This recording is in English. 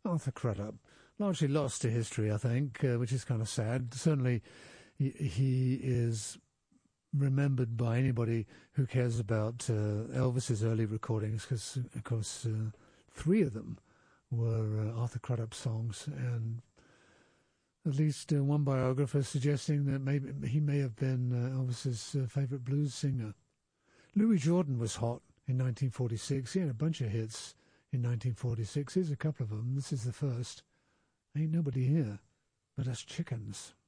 Arthur Crudup, largely lost to history, I think, which is kind of sad. Certainly, he is remembered by anybody who cares about Elvis's early recordings, because, of course, three of them were Arthur Crudup songs, and at least one biographer suggesting that maybe he may have been Elvis's favourite blues singer. Louis Jordan was hot in 1946. He had a bunch of hits in 1946. Here's a couple of them. This is the first. Ain't Nobody Here But Us Chickens.